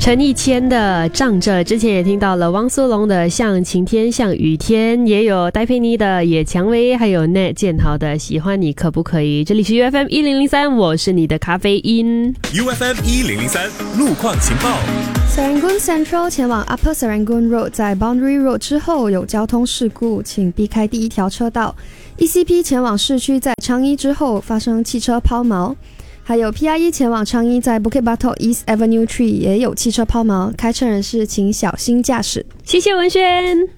陈奕谦的仗着，之前也听到了汪苏泷的像晴天像雨天，也有戴佩妮的野蔷薇，还有 Nat 建豪的喜欢你可不可以。这里是 UFM 1003，我是你的咖啡因。 UFM 1003路况情报。 Serangoon Central 前往 Upper Serangoon Road 在 Boundary Road 之后有交通事故，请避开第一条车道。 ECP 前往市区在昌一之后发生汽车抛锚，还有 PIE 前往昌一在 Bukit Batok East Avenue 3也有汽车抛锚，开车人士请小心驾驶。 谢谢文轩。